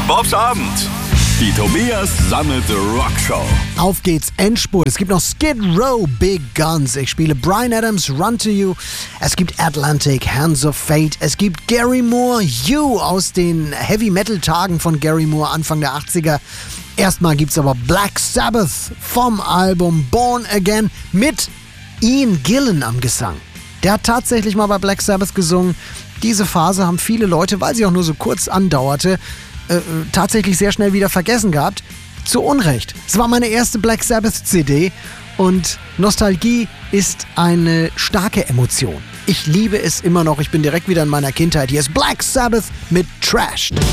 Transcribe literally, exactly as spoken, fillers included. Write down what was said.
Bobs Abend. Die Tobias Sammelte Rockshow. Auf geht's, Endspurt. Es gibt noch Skid Row, Big Guns. Ich spiele Bryan Adams, Run to You. Es gibt Atlantic, Hands of Fate. Es gibt Gary Moore, You aus den Heavy-Metal-Tagen von Gary Moore Anfang der achtziger. Erstmal gibt's aber Black Sabbath vom Album Born Again mit Ian Gillan am Gesang. Der hat tatsächlich mal bei Black Sabbath gesungen. Diese Phase haben viele Leute, weil sie auch nur so kurz andauerte, äh, tatsächlich sehr schnell wieder vergessen gehabt. Zu Unrecht. Es war meine erste Black Sabbath-C D und Nostalgie ist eine starke Emotion. Ich liebe es immer noch. Ich bin direkt wieder in meiner Kindheit. Hier ist Black Sabbath mit Trashed.